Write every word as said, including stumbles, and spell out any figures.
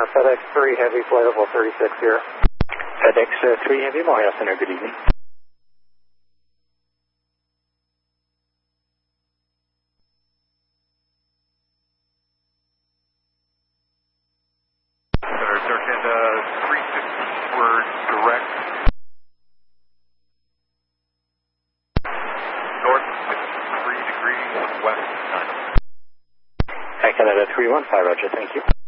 FedEx three Heavy, flight level thirty-six here. FedEx uh, three Heavy, Mohio Center, good evening. Center, Sergeant, uh, three fifteen, we're direct. North, three degrees west, nine. Hi, Canada three one five, roger, thank you.